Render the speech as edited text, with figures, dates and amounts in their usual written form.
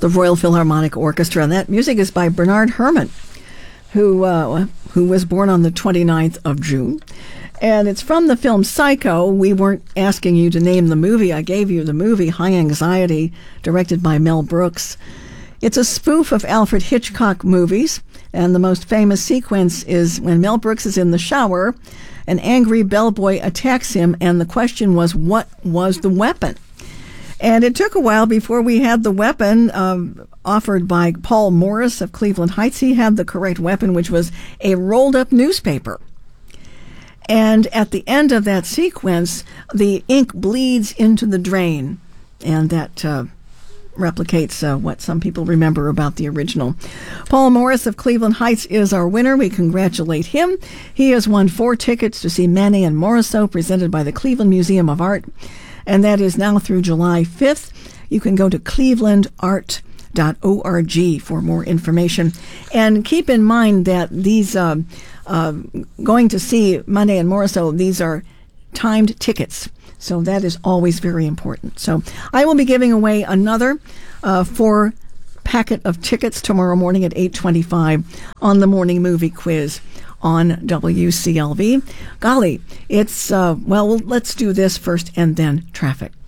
the Royal Philharmonic Orchestra. And that music is by Bernard Herrmann, who was born on the 29th of June. And it's from the film Psycho. We weren't asking you to name the movie. I gave you the movie, High Anxiety, directed by Mel Brooks. It's a spoof of Alfred Hitchcock movies, and the most famous sequence is when Mel Brooks is in the shower, an angry bellboy attacks him, and the question was, what was the weapon? And it took a while before we had the weapon offered by Paul Morris of Cleveland Heights. He had the correct weapon, which was a rolled-up newspaper. And at the end of that sequence, the ink bleeds into the drain, and that replicates what some people remember about the original. Paul Morris of Cleveland Heights is our winner. We congratulate him. He has won 4 tickets to see Manet and Morisot presented by the Cleveland Museum of Art, and that is now through July 5th. You can go to clevelandart.org for more information. And keep in mind that these going to see Manet and Morisot, these are timed tickets. So that is always very important. So I will be giving away another 4 packet of tickets tomorrow morning at 8:25 on the morning movie quiz on WCLV. Golly, it's, well, let's do this first and then traffic.